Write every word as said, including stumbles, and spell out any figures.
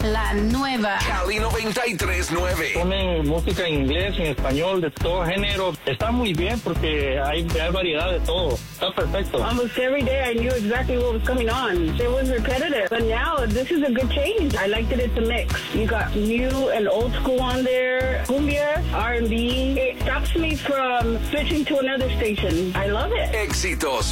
La nueva Cali noventa y tres punto nueve. Ponen música en inglés, en español, de todo género. Está muy bien porque hay, hay variedad de todo. Está perfecto. Almost every day I knew exactly what was coming on. It was repetitive. But now this is a good change. I like that it's a mix. You got new and old school on there. Cumbia, R and B. It stops me from switching to another station. I love it. Éxitos